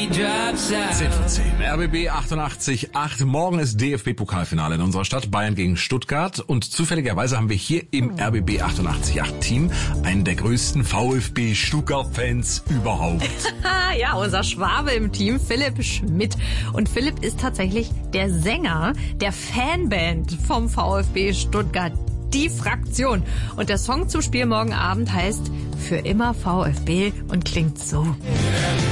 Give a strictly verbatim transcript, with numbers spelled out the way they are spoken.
zehn von zehn. R B B achtundachtzig Komma acht. Morgen ist D F B-Pokalfinale in unserer Stadt. Bayern gegen Stuttgart. Und zufälligerweise haben wir hier im R B B achtundachtzig Komma acht Team einen der größten VfB-Stuttgart-Fans überhaupt. Ja, unser Schwabe im Team, Philipp Schmidt. Und Philipp ist tatsächlich der Sänger der Fanband vom VfB Stuttgart. Die Fraktion. Und der Song zum Spiel morgen Abend heißt Für immer VfB und klingt so.